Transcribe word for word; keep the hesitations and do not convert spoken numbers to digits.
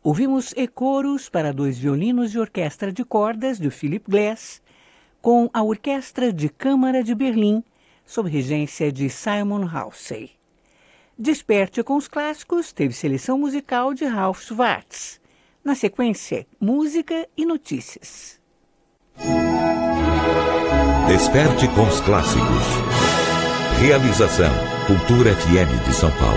Ouvimos Ecoros para dois violinos e orquestra de cordas de Philip Glass, com a Orquestra de Câmara de Berlim, sob regência de Simon Halsey. Desperte com os clássicos teve seleção musical de Ralph Schwartz. Na sequência, música e notícias. Desperte com os clássicos. Realização Cultura F M de São Paulo.